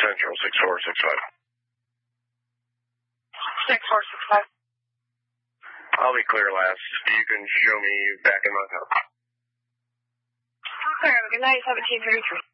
Central, 6465. 6465. I'll be clear, lass. You can show me back in my house. Clear. Good night, 1733.